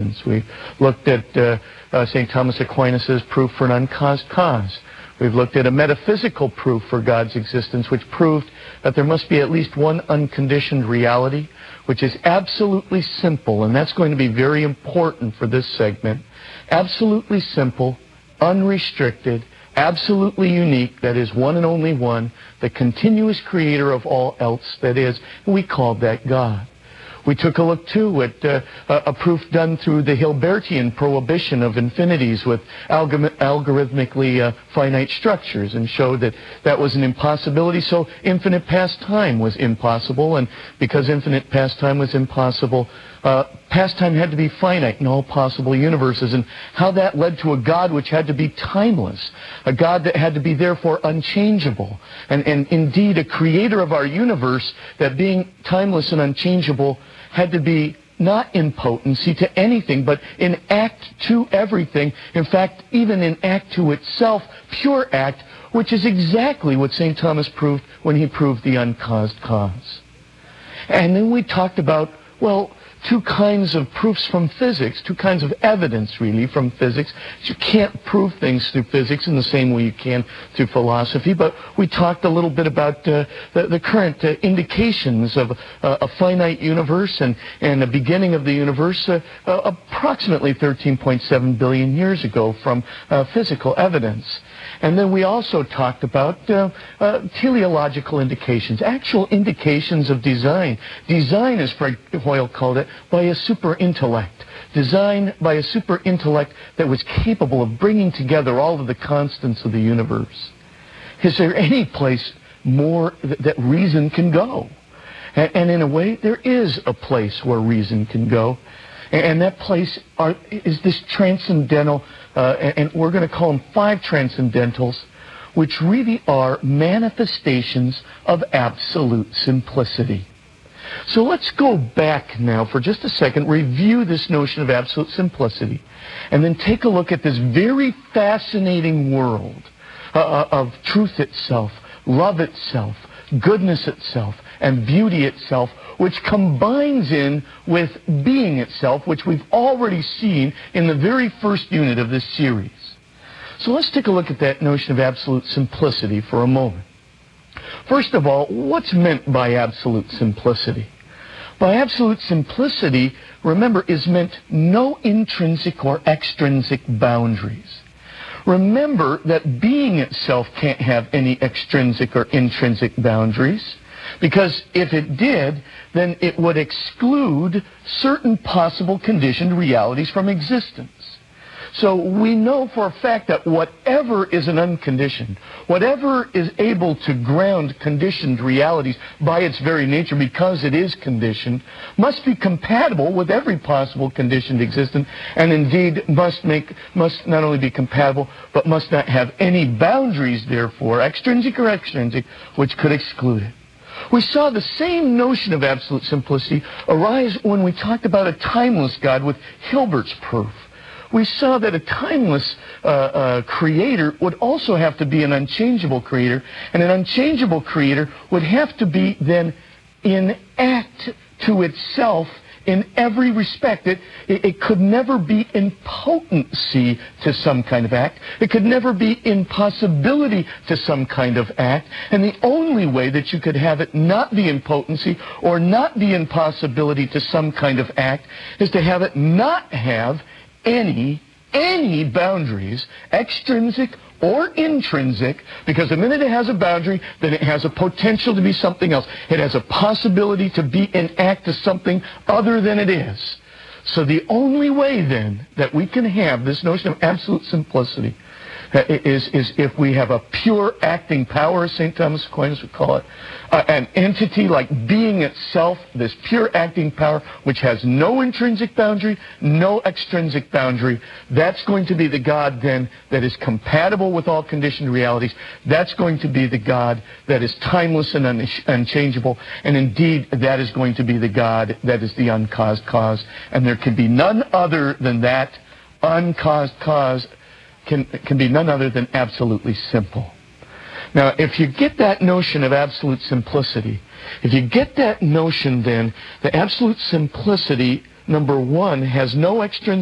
existence. We looked at St. Thomas Aquinas' proof for an uncaused cause. We've looked at a metaphysical proof for God's existence, which proved that there must be at least one unconditioned reality, which is absolutely simple, and that's going to be very important for this segment. Absolutely simple, unrestricted, absolutely unique, that is one and only one, the continuous creator of all else, that is, we called that God. We took a look, too, at a proof done through the Hilbertian prohibition of infinities with algorithmically finite structures, and showed that that was an impossibility, so infinite past time was impossible, and because infinite past time was impossible, past time had to be finite in all possible universes, and how that led to a God which had to be timeless, a God that had to be therefore unchangeable, and indeed a creator of our universe that, being timeless and unchangeable, had to be not in potency to anything, but in act to everything. In fact, even in act to itself, pure act, which is exactly what St. Thomas proved when he proved the uncaused cause. And then we talked about, well, two kinds of proofs from physics, two kinds of evidence, really, from physics. You can't prove things through physics in the same way you can through philosophy, but we talked a little bit about the current indications of a finite universe and the beginning of the universe approximately 13.7 billion years ago from physical evidence. And then we also talked about teleological indications, actual indications of design. Design, as Fred Hoyle called it, by a super-intellect. Designed by a super-intellect that was capable of bringing together all of the constants of the universe. Is there any place more that reason can go? And in a way, there is a place where reason can go. And that place is this transcendental, and we're going to call them 5 transcendentals, which really are manifestations of absolute simplicity. So let's go back now for just a second, review this notion of absolute simplicity, and then take a look at this very fascinating world of truth itself, love itself, goodness itself, and beauty itself, which combines in with being itself, which we've already seen in the very first unit of this series. So let's take a look at that notion of absolute simplicity for a moment. First of all, what's meant by absolute simplicity? By absolute simplicity, remember, is meant no intrinsic or extrinsic boundaries. Remember that being itself can't have any extrinsic or intrinsic boundaries, because if it did, then it would exclude certain possible conditioned realities from existence. So we know for a fact that whatever is an unconditioned, whatever is able to ground conditioned realities by its very nature, because it is conditioned, must be compatible with every possible conditioned existence, and indeed must not only be compatible, but must not have any boundaries, therefore, extrinsic or extrinsic, which could exclude it. We saw the same notion of absolute simplicity arise when we talked about a timeless God with Hilbert's proof. We saw that a timeless creator would also have to be an unchangeable creator, and an unchangeable creator would have to be then in act to itself in every respect. It could never be in potency to some kind of act. It could never be in possibility to some kind of act. And the only way that you could have it not be in potency or not be in possibility to some kind of act is to have it not have any boundaries, extrinsic or intrinsic, because the minute it has a boundary, then it has a potential to be something else. It has a possibility to be in act to something other than it is. So the only way then that we can have this notion of absolute simplicity is if we have a pure acting power, as St. Thomas Aquinas would call it, an entity like being itself, this pure acting power, which has no intrinsic boundary, no extrinsic boundary. That's going to be the God then that is compatible with all conditioned realities. That's going to be the God that is timeless and unchangeable. And indeed, that is going to be the God that is the uncaused cause. And there can be none other than that. Uncaused cause can be none other than absolutely simple. Now, if you get that notion of absolute simplicity, if you get that notion then, the absolute simplicity, number one, has no extrinsic